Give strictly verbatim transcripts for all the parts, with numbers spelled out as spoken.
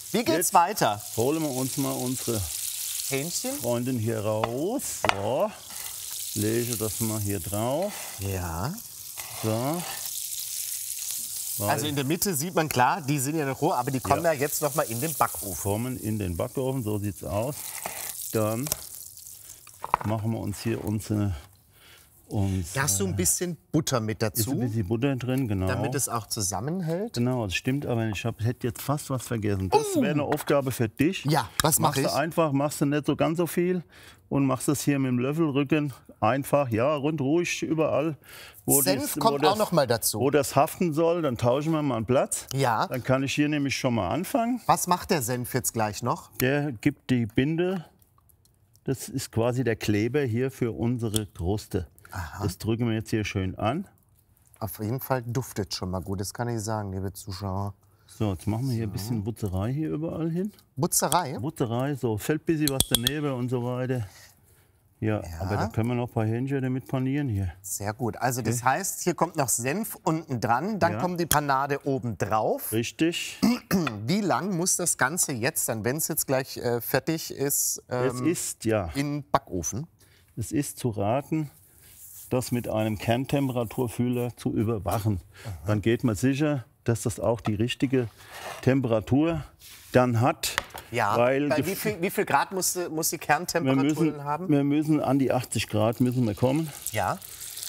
Wie geht's Jetzt weiter? Holen wir uns mal unsere Hähnchen? Freundin hier raus. So, lege das mal hier drauf. Ja. So. Weil Also in der Mitte sieht man klar, die sind ja noch roh, aber die kommen ja, Ja. jetzt noch mal in den Backofen. kommen in den Backofen, so sieht's aus. Dann machen wir uns hier unsere. unsere Da hast du ein bisschen Butter mit ist dazu, ein bisschen Butter drin, genau. damit es auch zusammenhält. Genau, das stimmt, aber ich hab, hätte jetzt fast was vergessen. Das wäre eine Aufgabe für dich. Ja, was mach Machst ich? du einfach, machst du nicht so ganz so viel und machst das hier mit dem Löffelrücken einfach, ja, rund ruhig überall. Wo Senf dies- kommt wo das, auch noch mal dazu. Wo das haften soll, dann tauschen wir mal einen Platz. Ja. Dann kann ich hier nämlich schon mal anfangen. Was macht der Senf jetzt gleich noch? Der gibt die Binde, das ist quasi der Kleber hier für unsere Kruste. Das drücken wir jetzt hier schön an. Auf jeden Fall duftet schon mal gut, das kann ich sagen, liebe Zuschauer. So, jetzt machen wir hier ein bisschen Butzerei hier überall hin. Butzerei? Butzerei, so fällt ein bisschen was daneben und so weiter. Ja, aber da können wir noch ein paar Hähnchen damit panieren hier. Sehr gut. Also das heißt, hier kommt noch Senf unten dran, dann Ja. kommt die Panade oben drauf. Richtig. Wie lang muss das Ganze jetzt dann, wenn es jetzt gleich äh, fertig ist, Es ähm, ist, ja, in Backofen? es ist zu raten, das mit einem Kerntemperaturfühler zu überwachen. Dann geht man sicher, dass das auch die richtige Temperatur dann hat. Ja. weil Bei gef- wie, viel, wie viel Grad muss, die- muss die wir Kerntemperatur müssen, haben? wir müssen an die achtzig Grad müssen wir kommen. Ja.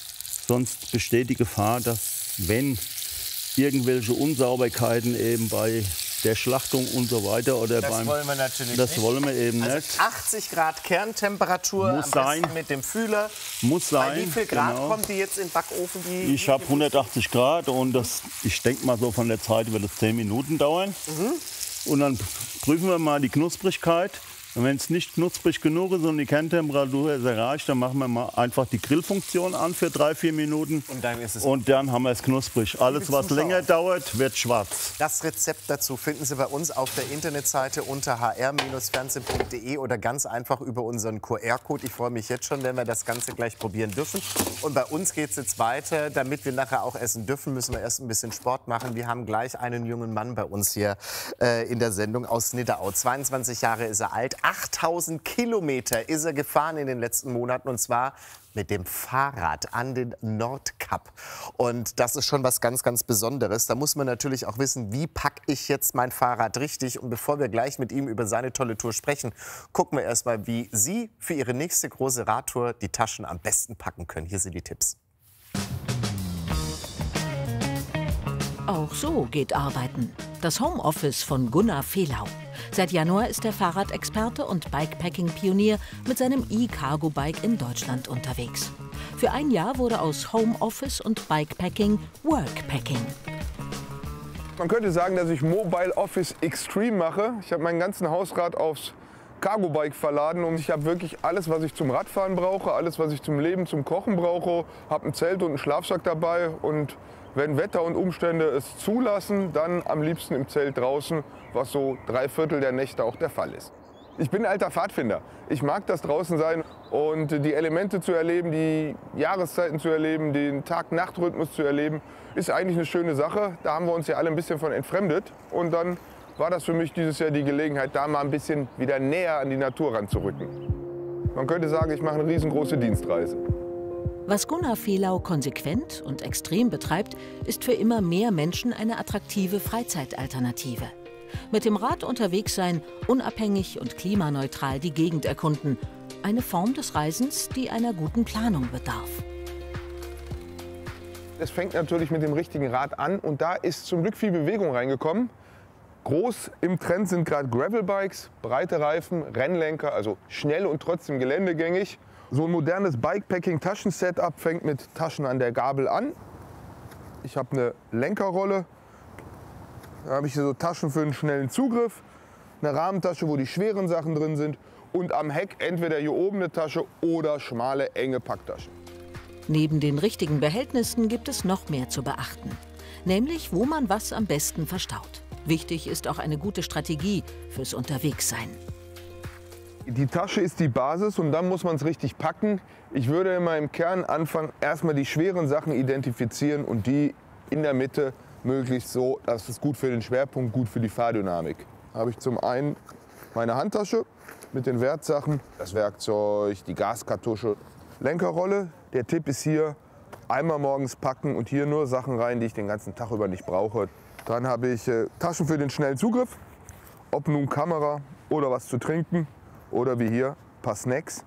Sonst besteht die Gefahr, dass wenn irgendwelche Unsauberkeiten eben bei der Schlachtung und so weiter oder Das beim wollen wir natürlich das nicht. wollen wir eben Also nicht. achtzig Grad Kerntemperatur, Muss am besten sein. mit dem Fühler. Muss Bei sein. wie viel Grad genau. kommt die jetzt in den Backofen? Die, Ich habe hundertachtzig Grad und das, ich denke mal so von der Zeit wird es zehn Minuten dauern. Und dann prüfen wir mal die Knusprigkeit. Und wenn es nicht knusprig genug ist und die Kerntemperatur ist erreicht, dann machen wir mal einfach die Grillfunktion an für drei, vier Minuten. Und dann ist es Und dann haben wir es knusprig. Alles, was Zuschauer. länger dauert, wird schwarz. Das Rezept dazu finden Sie bei uns auf der Internetseite unter h r fernsehen punkt de oder ganz einfach über unseren Q R-Code. Ich freue mich jetzt schon, wenn wir das Ganze gleich probieren dürfen. Und bei uns geht es jetzt weiter. Damit wir nachher auch essen dürfen, müssen wir erst ein bisschen Sport machen. Wir haben gleich einen jungen Mann bei uns hier äh, in der Sendung aus Nidderau. zweiundzwanzig Jahre ist er alt. achttausend Kilometer ist er gefahren in den letzten Monaten, und zwar mit dem Fahrrad an den Nordkap. Und das ist schon was ganz, ganz Besonderes. Da muss man natürlich auch wissen, wie packe ich jetzt mein Fahrrad richtig. Und bevor wir gleich mit ihm über seine tolle Tour sprechen, gucken wir erst mal, wie Sie für Ihre nächste große Radtour die Taschen am besten packen können. Hier sind die Tipps. Auch so geht Arbeiten. Das Homeoffice von Gunnar Fehlau. Seit Januar ist der Fahrradexperte und Bikepacking-Pionier mit seinem E-Cargo-Bike in Deutschland unterwegs. Für ein Jahr wurde aus Homeoffice und Bikepacking Workpacking. Man könnte sagen, dass ich Mobile Office Extreme mache. Ich habe meinen ganzen Hausrat aufs Cargo-Bike verladen und ich habe wirklich alles, was ich zum Radfahren brauche, alles, was ich zum Leben, zum Kochen brauche. Habe ein Zelt und einen Schlafsack dabei und wenn Wetter und Umstände es zulassen, dann am liebsten im Zelt draußen, was so drei Viertel der Nächte auch der Fall ist. Ich bin ein alter Pfadfinder. Ich mag das draußen sein und die Elemente zu erleben, die Jahreszeiten zu erleben, den Tag-Nacht-Rhythmus zu erleben, ist eigentlich eine schöne Sache. Da haben wir uns ja alle ein bisschen von entfremdet und dann war das für mich dieses Jahr die Gelegenheit, da mal ein bisschen wieder näher an die Natur ranzurücken. Man könnte sagen, ich mache eine riesengroße Dienstreise. Was Gunnar Fehlau konsequent und extrem betreibt, ist für immer mehr Menschen eine attraktive Freizeitalternative. Mit dem Rad unterwegs sein, unabhängig und klimaneutral die Gegend erkunden. Eine Form des Reisens, die einer guten Planung bedarf. Es fängt natürlich mit dem richtigen Rad an und da ist zum Glück viel Bewegung reingekommen. Groß im Trend sind gerade Gravelbikes, breite Reifen, Rennlenker, also schnell und trotzdem geländegängig. So ein modernes Bikepacking-Taschen-Setup fängt mit Taschen an der Gabel an. Ich habe eine Lenkerrolle, da habe ich hier so Taschen für einen schnellen Zugriff, eine Rahmentasche, wo die schweren Sachen drin sind und am Heck entweder hier oben eine Tasche oder schmale, enge Packtaschen. Neben den richtigen Behältnissen gibt es noch mehr zu beachten. Nämlich, wo man was am besten verstaut. Wichtig ist auch eine gute Strategie fürs Unterwegssein. Die Tasche ist die Basis und dann muss man es richtig packen. Ich würde immer im Kern anfangen, erstmal die schweren Sachen identifizieren und die in der Mitte möglichst so, dass es gut für den Schwerpunkt, gut für die Fahrdynamik. habe ich zum einen meine Handtasche mit den Wertsachen, das Werkzeug, die Gaskartusche, Lenkerrolle. Der Tipp ist hier, einmal morgens packen und hier nur Sachen rein, die ich den ganzen Tag über nicht brauche. Dann habe ich äh, Taschen für den schnellen Zugriff, ob nun Kamera oder was zu trinken oder wie hier ein paar Snacks.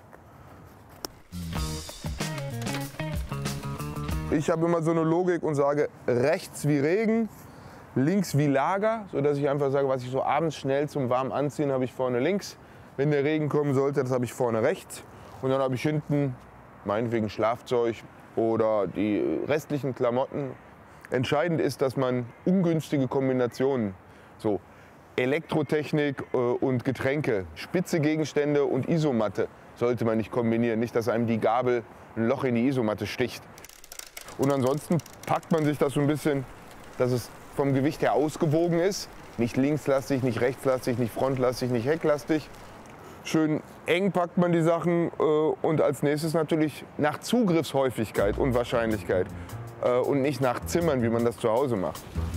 Ich habe immer so eine Logik und sage rechts wie Regen, links wie Lager, sodass ich einfach sage, was ich so abends schnell zum warmen Anziehen habe ich vorne links. Wenn der Regen kommen sollte, das habe ich vorne rechts. Und dann habe ich hinten meinetwegen Schlafzeug oder die restlichen Klamotten. Entscheidend ist, dass man ungünstige Kombinationen, so Elektrotechnik äh, und Getränke, spitze Gegenstände und Isomatte sollte man nicht kombinieren. Nicht, dass einem die Gabel ein Loch in die Isomatte sticht. Und ansonsten packt man sich das so ein bisschen, dass es vom Gewicht her ausgewogen ist. Nicht linkslastig, nicht rechtslastig, nicht frontlastig, nicht hecklastig. Schön eng packt man die Sachen äh, und als nächstes natürlich nach Zugriffshäufigkeit und Wahrscheinlichkeit äh, und nicht nach Zimmern, wie man das zu Hause macht.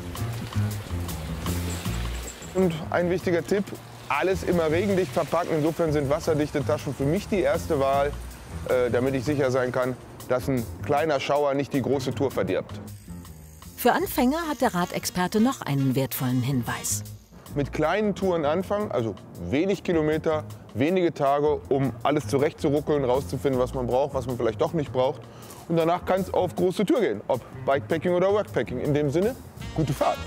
Und ein wichtiger Tipp, alles immer regendicht verpacken. Insofern sind wasserdichte Taschen für mich die erste Wahl, äh, damit ich sicher sein kann, dass ein kleiner Schauer nicht die große Tour verdirbt. Für Anfänger hat der Radexperte noch einen wertvollen Hinweis. Mit kleinen Touren anfangen, also wenig Kilometer, wenige Tage, um alles zurechtzuruckeln, rauszufinden, was man braucht, was man vielleicht doch nicht braucht. Und danach kann es auf große Tour gehen, ob Bikepacking oder Workpacking. In dem Sinne, gute Fahrt.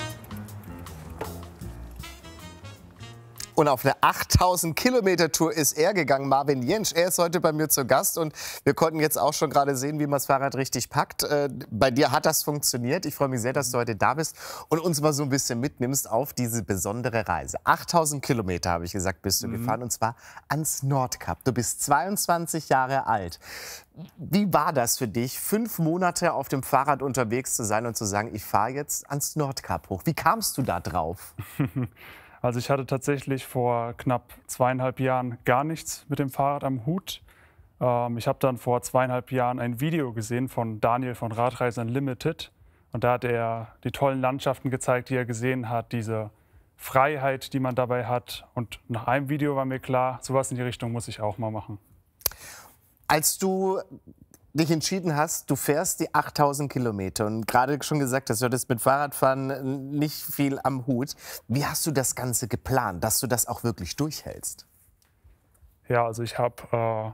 Und auf eine achttausend Kilometer Tour ist er gegangen, Marvin Jentsch. Er ist heute bei mir zu Gast und wir konnten jetzt auch schon gerade sehen, wie man das Fahrrad richtig packt. Äh, bei dir hat das funktioniert. Ich freue mich sehr, dass du heute da bist und uns mal so ein bisschen mitnimmst auf diese besondere Reise. achttausend Kilometer, habe ich gesagt, bist du mhm. gefahren und zwar ans Nordkap. Du bist zweiundzwanzig Jahre alt. Wie war das für dich, fünf Monate auf dem Fahrrad unterwegs zu sein und zu sagen, ich fahre jetzt ans Nordkap hoch? Wie kamst du da drauf? Also ich hatte tatsächlich vor knapp zweieinhalb Jahren gar nichts mit dem Fahrrad am Hut. Ähm, ich habe dann vor zweieinhalb Jahren ein Video gesehen von Daniel von Radreise Unlimited. Und da hat er die tollen Landschaften gezeigt, die er gesehen hat, diese Freiheit, die man dabei hat. Und nach einem Video war mir klar, sowas in die Richtung muss ich auch mal machen. Als du dich entschieden hast, du fährst die achttausend Kilometer und gerade schon gesagt hast, du hattest mit Fahrradfahren nicht viel am Hut. Wie hast du das Ganze geplant, dass du das auch wirklich durchhältst? Ja, also ich habe...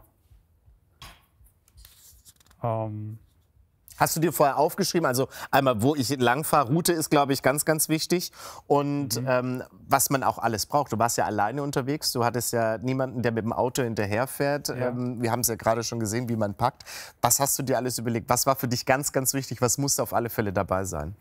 Äh, ähm, Hast du dir vorher aufgeschrieben, also einmal, wo ich lang fahre, Route ist, glaube ich, ganz, ganz wichtig und mhm. ähm, was man auch alles braucht. Du warst ja alleine unterwegs, du hattest ja niemanden, der mit dem Auto hinterherfährt. Ja. Ähm, wir haben es ja gerade schon gesehen, wie man packt. Was hast du dir alles überlegt? Was war für dich ganz, ganz wichtig? Was musste auf alle Fälle dabei sein?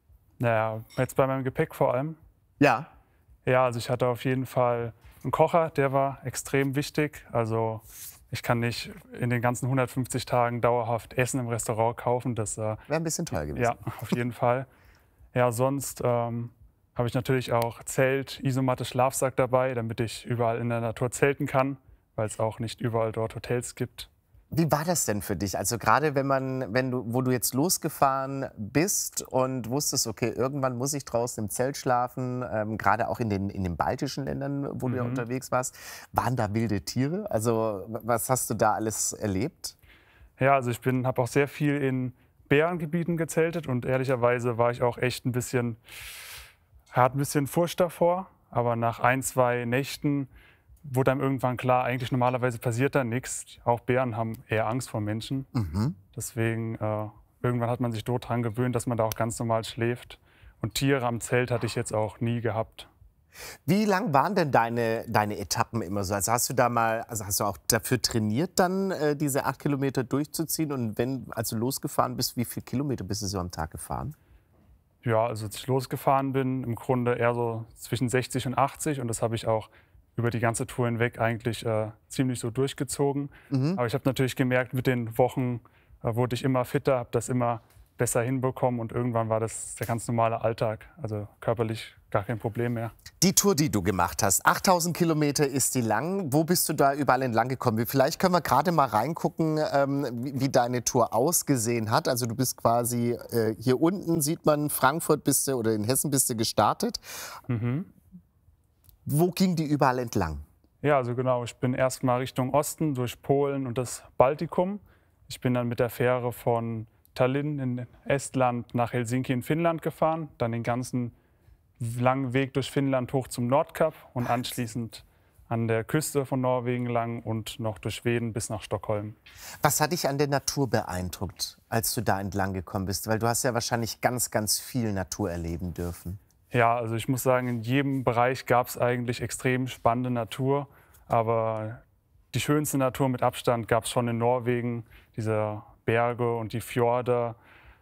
Naja, jetzt bei meinem Gepäck vor allem. Ja. Ja, also ich hatte auf jeden Fall einen Kocher, der war extrem wichtig. Also ich kann nicht in den ganzen hundertfünfzig Tagen dauerhaft Essen im Restaurant kaufen. Das äh, wäre ein bisschen teuer gewesen. Ja, auf jeden Fall. Ja, sonst ähm, habe ich natürlich auch Zelt, Isomatte, Schlafsack dabei, damit ich überall in der Natur zelten kann, weil es auch nicht überall dort Hotels gibt. Wie war das denn für dich? Also gerade wenn man, wenn du, wo du jetzt losgefahren bist und wusstest, okay, irgendwann muss ich draußen im Zelt schlafen, ähm, gerade auch in den, in den baltischen Ländern, wo mhm. du ja unterwegs warst, waren da wilde Tiere? Also was hast du da alles erlebt? Ja, also ich bin, habe auch sehr viel in Bärengebieten gezeltet und ehrlicherweise war ich auch echt ein bisschen, hatte ein bisschen Furcht davor, aber nach ein, zwei Nächten wurde einem irgendwann klar, eigentlich normalerweise passiert da nichts. Auch Bären haben eher Angst vor Menschen. Mhm. Deswegen, äh, irgendwann hat man sich dort dran gewöhnt, dass man da auch ganz normal schläft. Und Tiere am Zelt hatte ich jetzt auch nie gehabt. Wie lang waren denn deine, deine Etappen immer so? Also hast du da mal, also hast du auch dafür trainiert, dann äh, diese acht Kilometer durchzuziehen? Und wenn, als du losgefahren bist, wie viele Kilometer bist du so am Tag gefahren? Ja, also als ich losgefahren bin, im Grunde eher so zwischen sechzig und achtzig. Und das habe ich auch über die ganze Tour hinweg eigentlich äh, ziemlich so durchgezogen. Mhm. Aber ich habe natürlich gemerkt, mit den Wochen äh, wurde ich immer fitter, habe das immer besser hinbekommen und irgendwann war das der ganz normale Alltag, also körperlich gar kein Problem mehr. Die Tour, die du gemacht hast, achttausend Kilometer ist die lang. Wo bist du da überall entlang gekommen? Vielleicht können wir gerade mal reingucken, ähm, wie, wie deine Tour ausgesehen hat. Also du bist quasi, äh, hier unten sieht man, Frankfurt bist du oder in Hessen bist du gestartet. Mhm. Wo ging die überall entlang? Ja, also genau. Ich bin erst mal Richtung Osten durch Polen und das Baltikum. Ich bin dann mit der Fähre von Tallinn in Estland nach Helsinki in Finnland gefahren, dann den ganzen langen Weg durch Finnland hoch zum Nordkap und anschließend an der Küste von Norwegen lang und noch durch Schweden bis nach Stockholm. Was hat dich an der Natur beeindruckt, als du da entlang gekommen bist? Weil du hast ja wahrscheinlich ganz, ganz viel Natur erleben dürfen. Ja, also ich muss sagen, in jedem Bereich gab es eigentlich extrem spannende Natur. Aber die schönste Natur mit Abstand gab es schon in Norwegen. Diese Berge und die Fjorde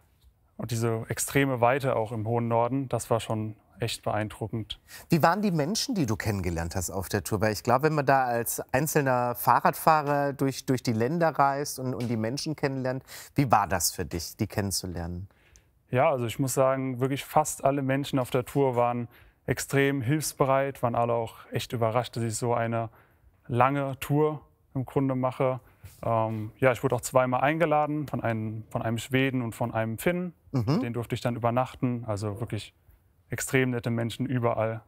und diese extreme Weite auch im hohen Norden. Das war schon echt beeindruckend. Wie waren die Menschen, die du kennengelernt hast auf der Tour? Weil ich glaube, wenn man da als einzelner Fahrradfahrer durch, durch die Länder reist und, und die Menschen kennenlernt, wie war das für dich, die kennenzulernen? Ja, also ich muss sagen, wirklich fast alle Menschen auf der Tour waren extrem hilfsbereit, waren alle auch echt überrascht, dass ich so eine lange Tour im Grunde mache. Ähm, ja, ich wurde auch zweimal eingeladen von einem, von einem Schweden und von einem Finnen. Mhm. Den durfte ich dann übernachten. Also wirklich extrem nette Menschen überall.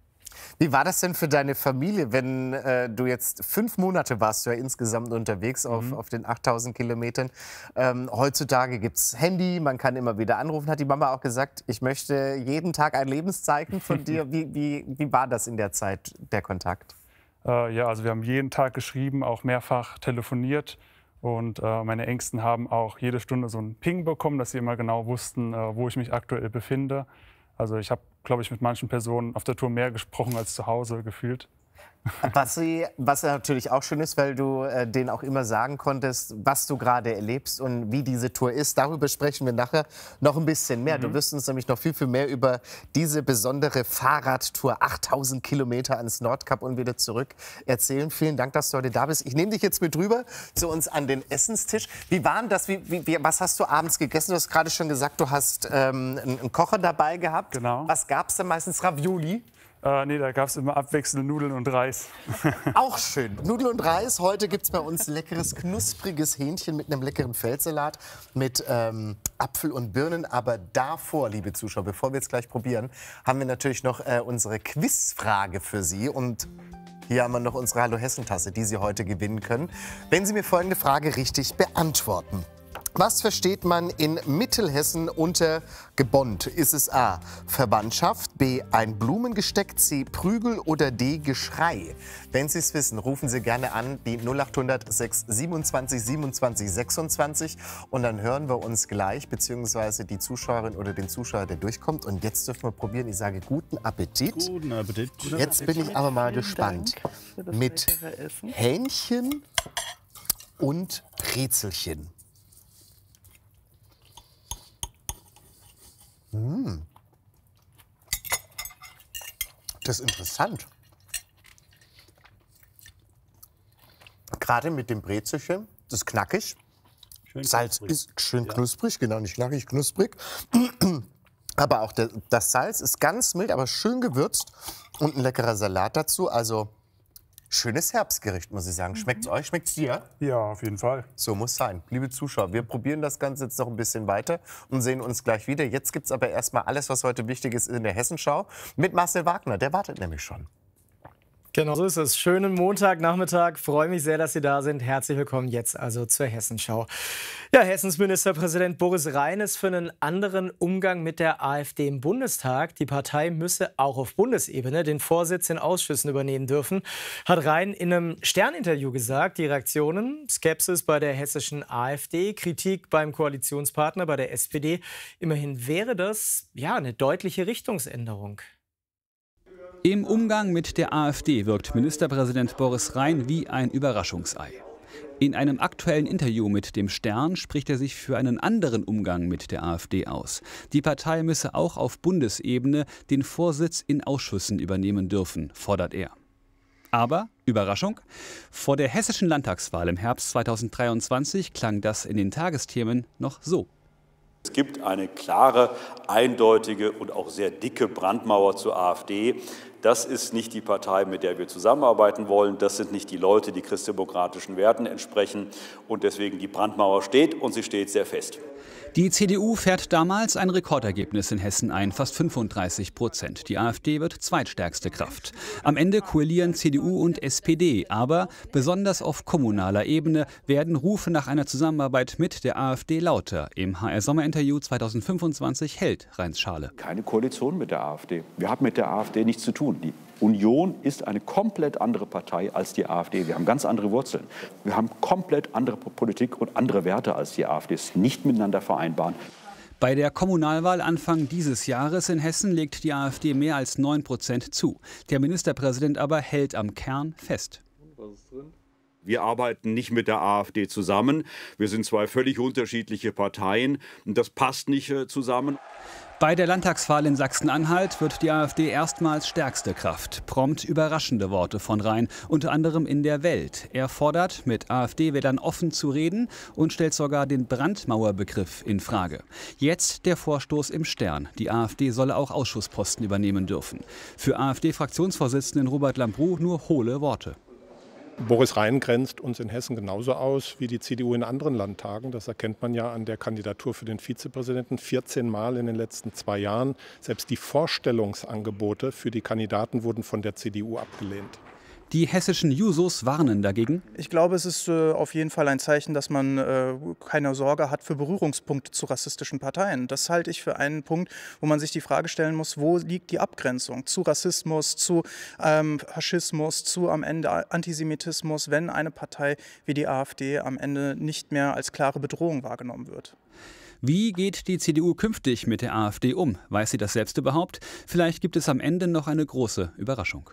Wie war das denn für deine Familie, wenn äh, du jetzt fünf Monate warst, du ja insgesamt unterwegs auf, mhm. auf den achttausend Kilometern. Ähm, heutzutage gibt es Handy, man kann immer wieder anrufen. Hat die Mama auch gesagt, ich möchte jeden Tag ein Lebenszeichen von dir. Wie, wie, wie war das in der Zeit, der Kontakt? Äh, ja, also wir haben jeden Tag geschrieben, auch mehrfach telefoniert. Und äh, meine Ängsten haben auch jede Stunde so einen Ping bekommen, dass sie immer genau wussten, äh, wo ich mich aktuell befinde. Also ich habe, glaube ich, mit manchen Personen auf der Tour mehr gesprochen als zu Hause gefühlt. Was, sie, was natürlich auch schön ist, weil du äh, denen auch immer sagen konntest, was du gerade erlebst und wie diese Tour ist. Darüber sprechen wir nachher noch ein bisschen mehr. Mhm. Du wirst uns nämlich noch viel, viel mehr über diese besondere Fahrradtour, achttausend Kilometer ans Nordkap und wieder zurück erzählen. Vielen Dank, dass du heute da bist. Ich nehme dich jetzt mit rüber zu uns an den Essenstisch. Wie war denn das? Wie, wie, was hast du abends gegessen? Du hast gerade schon gesagt, du hast ähm, einen Kocher dabei gehabt. Genau. Was gab es denn meistens? Ravioli? Äh, nee, da gab es immer abwechselnd Nudeln und Reis. Auch schön. Nudeln und Reis. Heute gibt es bei uns leckeres, knuspriges Hähnchen mit einem leckeren Feldsalat mit ähm, Apfel und Birnen. Aber davor, liebe Zuschauer, bevor wir jetzt gleich probieren, haben wir natürlich noch äh, unsere Quizfrage für Sie. Und hier haben wir noch unsere Hallo Hessen-Tasse, die Sie heute gewinnen können, wenn Sie mir folgende Frage richtig beantworten. Was versteht man in Mittelhessen unter gebonnt? Ist es A. Verwandtschaft, B. ein Blumengesteck, C. Prügel oder D. Geschrei? Wenn Sie es wissen, rufen Sie gerne an, die null acht hundert sechs siebenundzwanzig siebenundzwanzig sechsundzwanzig. Und dann hören wir uns gleich, beziehungsweise die Zuschauerin oder den Zuschauer, der durchkommt. Und jetzt dürfen wir probieren. Ich sage guten Appetit. Guten Appetit. Jetzt bin ich aber mal gespannt. Mit Hähnchen und Brezelchen. Mmh. Das ist interessant. Gerade mit dem Brezelchen, das ist knackig. Schön Salz knusprig. Ist schön ja. knusprig, genau, nicht knackig, knusprig. Aber auch der, das Salz ist ganz mild, aber schön gewürzt. Und ein leckerer Salat dazu. Also schönes Herbstgericht, muss ich sagen. Schmeckt es euch? Schmeckt es dir? Ja, auf jeden Fall. So muss sein. Liebe Zuschauer, wir probieren das Ganze jetzt noch ein bisschen weiter und sehen uns gleich wieder. Jetzt gibt es aber erstmal alles, was heute wichtig ist in der Hessenschau mit Marcel Wagner. Der wartet nämlich schon. Genau, so ist es. Schönen Montagnachmittag. Freue mich sehr, dass Sie da sind. Herzlich willkommen jetzt also zur Hessenschau. Ja, Hessens Ministerpräsident Boris Rhein ist für einen anderen Umgang mit der AfD im Bundestag. Die Partei müsse auch auf Bundesebene den Vorsitz in Ausschüssen übernehmen dürfen, hat Rhein in einem Stern-Interview gesagt. Die Reaktionen: Skepsis bei der hessischen AfD, Kritik beim Koalitionspartner, bei der S P D. Immerhin wäre das ja eine deutliche Richtungsänderung. Im Umgang mit der AfD wirkt Ministerpräsident Boris Rhein wie ein Überraschungsei. In einem aktuellen Interview mit dem Stern spricht er sich für einen anderen Umgang mit der AfD aus. Die Partei müsse auch auf Bundesebene den Vorsitz in Ausschüssen übernehmen dürfen, fordert er. Aber, Überraschung, vor der hessischen Landtagswahl im Herbst zweitausenddreiundzwanzig klang das in den Tagesthemen noch so. Es gibt eine klare, eindeutige und auch sehr dicke Brandmauer zur AfD. Das ist nicht die Partei, mit der wir zusammenarbeiten wollen. Das sind nicht die Leute, die christdemokratischen Werten entsprechen. Und deswegen die Brandmauer steht und sie steht sehr fest. Die C D U fährt damals ein Rekordergebnis in Hessen ein, fast fünfunddreißig Prozent. Die AfD wird zweitstärkste Kraft. Am Ende koalieren C D U und S P D. Aber besonders auf kommunaler Ebene werden Rufe nach einer Zusammenarbeit mit der AfD lauter. Im H R-Sommerinterview zweitausendfünfundzwanzig hält Reins Schale. Keine Koalition mit der AfD. Wir haben mit der AfD nichts zu tun. Die Union ist eine komplett andere Partei als die AfD. Wir haben ganz andere Wurzeln. Wir haben komplett andere Politik und andere Werte als die AfD. Es ist nicht miteinander vereinbaren. Bei der Kommunalwahl Anfang dieses Jahres in Hessen legt die AfD mehr als neun Prozent zu. Der Ministerpräsident aber hält am Kern fest. Wir arbeiten nicht mit der AfD zusammen. Wir sind zwei völlig unterschiedliche Parteien und das passt nicht äh, zusammen. Bei der Landtagswahl in Sachsen-Anhalt wird die AfD erstmals stärkste Kraft. Prompt überraschende Worte von Rhein, unter anderem in der Welt. Er fordert, mit AfD-Wählern offen zu reden und stellt sogar den Brandmauerbegriff in Frage. Jetzt der Vorstoß im Stern. Die AfD solle auch Ausschussposten übernehmen dürfen. Für AfD-Fraktionsvorsitzenden Robert Lambrou nur hohle Worte. Boris Rhein grenzt uns in Hessen genauso aus wie die C D U in anderen Landtagen. Das erkennt man ja an der Kandidatur für den Vizepräsidenten. vierzehn Mal in den letzten zwei Jahren. Selbst die Vorstellungsangebote für die Kandidaten wurden von der C D U abgelehnt. Die hessischen Jusos warnen dagegen. Ich glaube, es ist äh, auf jeden Fall ein Zeichen, dass man äh, keine Sorge hat für Berührungspunkte zu rassistischen Parteien. Das halte ich für einen Punkt, wo man sich die Frage stellen muss, wo liegt die Abgrenzung zu Rassismus, zu ähm, Faschismus, zu am Ende Antisemitismus, wenn eine Partei wie die AfD am Ende nicht mehr als klare Bedrohung wahrgenommen wird. Wie geht die C D U künftig mit der AfD um? Weiß sie das selbst überhaupt? Vielleicht gibt es am Ende noch eine große Überraschung.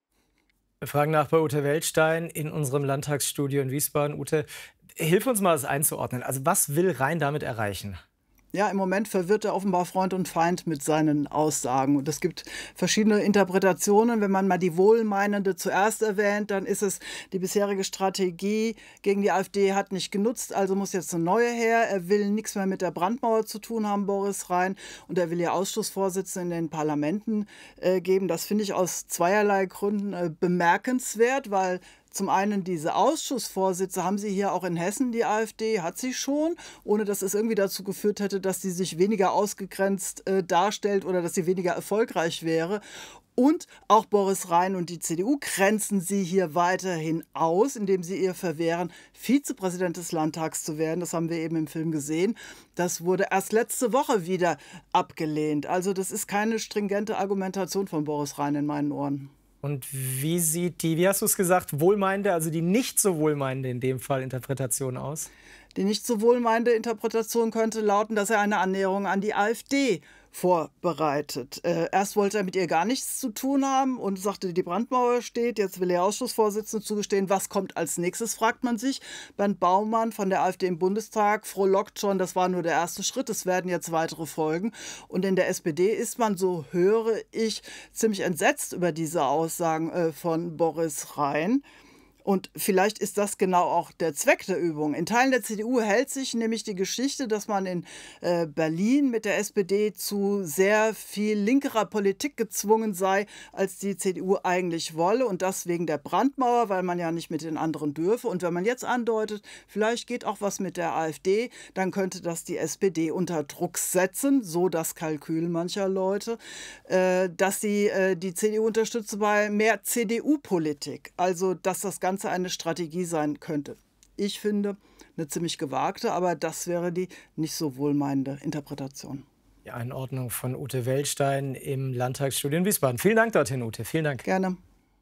Wir fragen nach bei Ute Weltstein in unserem Landtagsstudio in Wiesbaden. Ute, hilf uns mal, das einzuordnen. Also was will Rhein damit erreichen? Ja, im Moment verwirrt er offenbar Freund und Feind mit seinen Aussagen. Und es gibt verschiedene Interpretationen. Wenn man mal die Wohlmeinende zuerst erwähnt, dann ist es, die bisherige Strategie gegen die AfD hat nicht genutzt, also muss jetzt eine neue her. Er will nichts mehr mit der Brandmauer zu tun haben, Boris Rhein. Und er will ja Ausschussvorsitzende in den Parlamenten äh, geben. Das finde ich aus zweierlei Gründen äh, bemerkenswert, weil zum einen diese Ausschussvorsitze haben sie hier auch in Hessen, die AfD hat sie schon, ohne dass es irgendwie dazu geführt hätte, dass sie sich weniger ausgegrenzt äh, darstellt oder dass sie weniger erfolgreich wäre. Und auch Boris Rhein und die C D U grenzen sie hier weiterhin aus, indem sie ihr verwehren, Vizepräsident des Landtags zu werden. Das haben wir eben im Film gesehen. Das wurde erst letzte Woche wieder abgelehnt. Also das ist keine stringente Argumentation von Boris Rhein in meinen Ohren. Und wie sieht die, wie hast du es gesagt, wohlmeinende, also die nicht so wohlmeinende in dem Fall Interpretation aus? Die nicht so wohlmeinende Interpretation könnte lauten, dass er eine Annäherung an die AfD vorbereitet. Äh, erst wollte er mit ihr gar nichts zu tun haben und sagte, die Brandmauer steht. Jetzt will er Ausschussvorsitzende zugestehen. Was kommt als nächstes, fragt man sich. Bernd Baumann von der AfD im Bundestag frohlockt schon, das war nur der erste Schritt. Es werden jetzt weitere folgen. Und in der S P D ist man, so höre ich, ziemlich entsetzt über diese Aussagen äh, von Boris Rhein. Und vielleicht ist das genau auch der Zweck der Übung. In Teilen der C D U hält sich nämlich die Geschichte, dass man in äh, Berlin mit der S P D zu sehr viel linkerer Politik gezwungen sei, als die C D U eigentlich wolle. Und das wegen der Brandmauer, weil man ja nicht mit den anderen dürfe. Und wenn man jetzt andeutet, vielleicht geht auch was mit der AfD, dann könnte das die S P D unter Druck setzen, so das Kalkül mancher Leute, äh, dass sie äh, die C D U unterstütze bei mehr C D U-Politik. Also, dass das Ganze eine Strategie sein könnte. Ich finde, eine ziemlich gewagte, aber das wäre die nicht so wohlmeinende Interpretation. Die Einordnung von Ute Weltstein im Landtagsstudio in Wiesbaden. Vielen Dank dorthin, Ute. Vielen Dank. Gerne.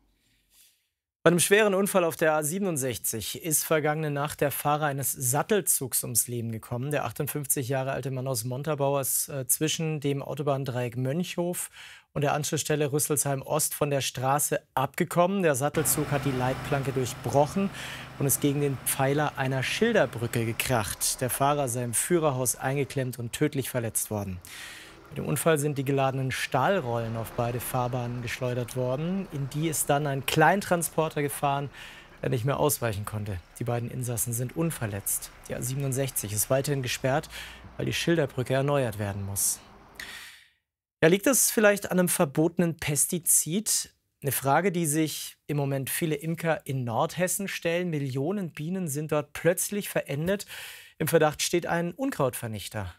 Bei einem schweren Unfall auf der A siebenundsechzig ist vergangene Nacht der Fahrer eines Sattelzugs ums Leben gekommen. Der achtundfünfzig Jahre alte Mann aus Montabaur ist äh, zwischen dem Autobahndreieck Mönchhof und der Anschlussstelle Rüsselsheim-Ost von der Straße abgekommen. Der Sattelzug hat die Leitplanke durchbrochen und ist gegen den Pfeiler einer Schilderbrücke gekracht. Der Fahrer sei im Führerhaus eingeklemmt und tödlich verletzt worden. Bei dem Unfall sind die geladenen Stahlrollen auf beide Fahrbahnen geschleudert worden. In die ist dann ein Kleintransporter gefahren, der nicht mehr ausweichen konnte. Die beiden Insassen sind unverletzt. Die A siebenundsechzig ist weiterhin gesperrt, weil die Schilderbrücke erneuert werden muss. Ja, liegt es vielleicht an einem verbotenen Pestizid? Eine Frage, die sich im Moment viele Imker in Nordhessen stellen. Millionen Bienen sind dort plötzlich verendet. Im Verdacht steht ein Unkrautvernichter.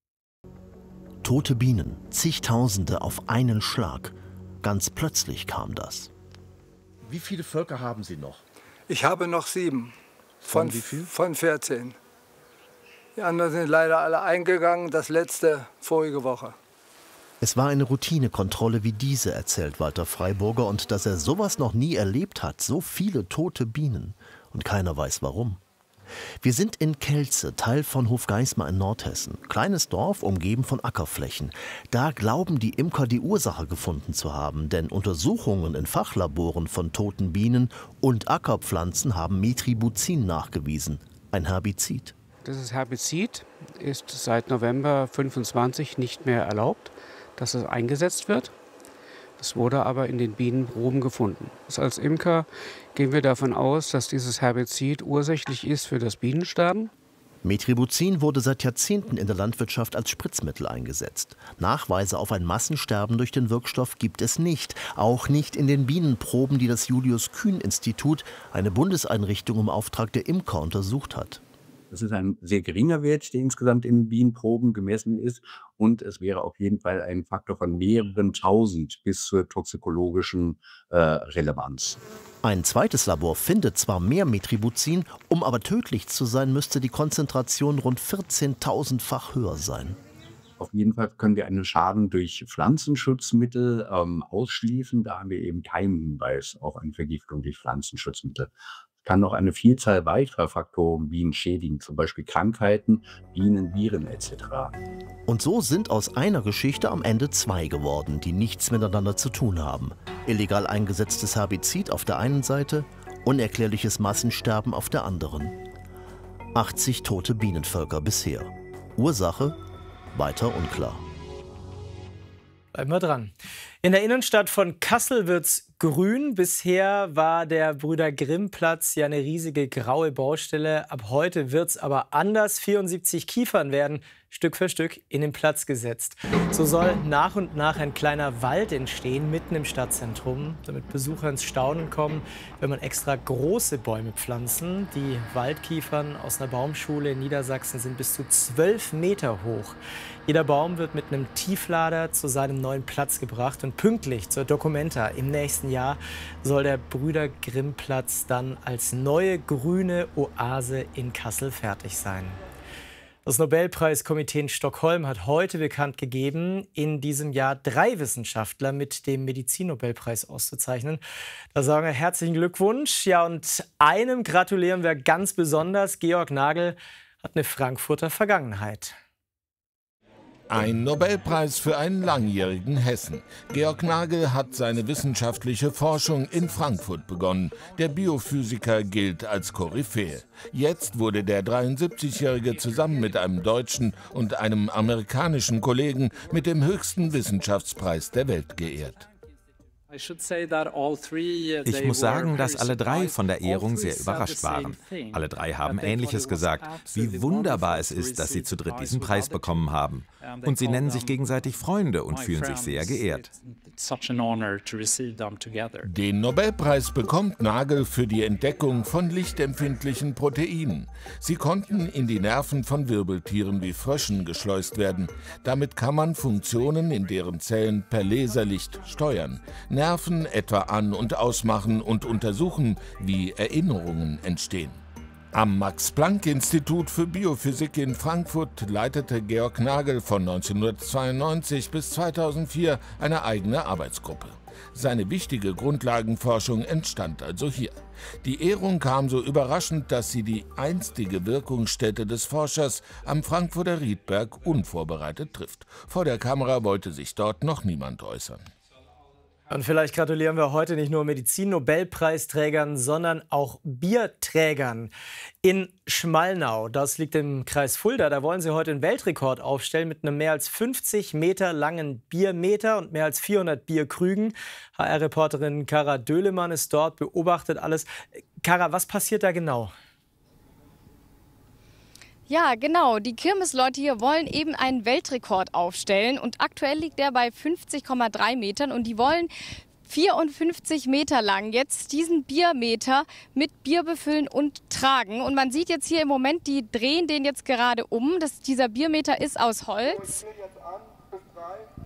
Tote Bienen, zigtausende auf einen Schlag. Ganz plötzlich kam das. Wie viele Völker haben Sie noch? Ich habe noch sieben. Von, Von wie viel? Von vierzehn. Die anderen sind leider alle eingegangen, das letzte vorige Woche. Es war eine Routinekontrolle wie diese, erzählt Walter Freiburger, und dass er sowas noch nie erlebt hat, so viele tote Bienen. Und keiner weiß warum. Wir sind in Kelze, Teil von Hofgeismar in Nordhessen. Kleines Dorf, umgeben von Ackerflächen. Da glauben die Imker, die Ursache gefunden zu haben. Denn Untersuchungen in Fachlaboren von toten Bienen und Ackerpflanzen haben Metribuzin nachgewiesen. Ein Herbizid. Dieses Herbizid ist seit November fünfundzwanzig nicht mehr erlaubt, dass es eingesetzt wird. Es wurde aber in den Bienenproben gefunden. Als Imker gehen wir davon aus, dass dieses Herbizid ursächlich ist für das Bienensterben. Metribuzin wurde seit Jahrzehnten in der Landwirtschaft als Spritzmittel eingesetzt. Nachweise auf ein Massensterben durch den Wirkstoff gibt es nicht. Auch nicht in den Bienenproben, die das Julius-Kühn-Institut, eine Bundeseinrichtung im Auftrag der Imker, untersucht hat. Das ist ein sehr geringer Wert, der insgesamt in Bienenproben gemessen ist. Und es wäre auf jeden Fall ein Faktor von mehreren tausend bis zur toxikologischen äh, Relevanz. Ein zweites Labor findet zwar mehr Metribuzin, um aber tödlich zu sein, müsste die Konzentration rund vierzehntausendfach höher sein. Auf jeden Fall können wir einen Schaden durch Pflanzenschutzmittel ähm, ausschließen. Da haben wir eben keinen Hinweis auf eine Vergiftung durch Pflanzenschutzmittel. Kann noch eine Vielzahl weiterer Faktoren Bienen schädigen, zum Beispiel Krankheiten, Bienen, Viren et cetera. Und so sind aus einer Geschichte am Ende zwei geworden, die nichts miteinander zu tun haben. Illegal eingesetztes Herbizid auf der einen Seite, unerklärliches Massensterben auf der anderen. achtzig tote Bienenvölker bisher. Ursache? Weiter unklar. Bleiben wir dran. In der Innenstadt von Kassel wird's grün. Bisher war der Brüder-Grimm-Platz ja eine riesige graue Baustelle. Ab heute wird's aber anders. vierundsiebzig Kiefern werden Stück für Stück in den Platz gesetzt. So soll nach und nach ein kleiner Wald entstehen, mitten im Stadtzentrum, damit Besucher ins Staunen kommen, wenn man extra große Bäume pflanzen. Die Waldkiefern aus einer Baumschule in Niedersachsen sind bis zu zwölf Meter hoch. Jeder Baum wird mit einem Tieflader zu seinem neuen Platz gebracht. Und pünktlich zur Documenta im nächsten Jahr soll der Brüder-Grimm-Platz dann als neue grüne Oase in Kassel fertig sein. Das Nobelpreiskomitee in Stockholm hat heute bekannt gegeben, in diesem Jahr drei Wissenschaftler mit dem Medizinnobelpreis auszuzeichnen. Da sagen wir herzlichen Glückwunsch. Ja, und einem gratulieren wir ganz besonders. Georg Nagel hat eine Frankfurter Vergangenheit. Ein Nobelpreis für einen langjährigen Hessen. Georg Nagel hat seine wissenschaftliche Forschung in Frankfurt begonnen. Der Biophysiker gilt als Koryphäe. Jetzt wurde der dreiundsiebzigjährige zusammen mit einem deutschen und einem amerikanischen Kollegen mit dem höchsten Wissenschaftspreis der Welt geehrt. Ich muss sagen, dass alle drei von der Ehrung sehr überrascht waren. Alle drei haben Ähnliches gesagt, wie wunderbar es ist, dass sie zu dritt diesen Preis bekommen haben. Und sie nennen sich gegenseitig Freunde und fühlen sich sehr geehrt. Den Nobelpreis bekommt Nagel für die Entdeckung von lichtempfindlichen Proteinen. Sie konnten in die Nerven von Wirbeltieren wie Fröschen geschleust werden. Damit kann man Funktionen in deren Zellen per Laserlicht steuern. Nerven etwa an- und ausmachen und untersuchen, wie Erinnerungen entstehen. Am Max-Planck-Institut für Biophysik in Frankfurt leitete Georg Nagel von neunzehnhundertzweiundneunzig bis zweitausendvier eine eigene Arbeitsgruppe. Seine wichtige Grundlagenforschung entstand also hier. Die Ehrung kam so überraschend, dass sie die einstige Wirkungsstätte des Forschers am Frankfurter Riedberg unvorbereitet trifft. Vor der Kamera wollte sich dort noch niemand äußern. Und vielleicht gratulieren wir heute nicht nur Medizin-Nobelpreisträgern, sondern auch Bierträgern. In Schmalnau, das liegt im Kreis Fulda, da wollen sie heute einen Weltrekord aufstellen mit einem mehr als fünfzig Meter langen Biermeter und mehr als vierhundert Bierkrügen. H R-Reporterin Kara Döhlemann ist dort, beobachtet alles. Kara, was passiert da genau? Ja, genau. Die Kirmesleute hier wollen eben einen Weltrekord aufstellen und aktuell liegt der bei fünfzig Komma drei Metern und die wollen vierundfünfzig Meter lang jetzt diesen Biermeter mit Bier befüllen und tragen. Und man sieht jetzt hier im Moment, die drehen den jetzt gerade um. Das, dieser Biermeter ist aus Holz.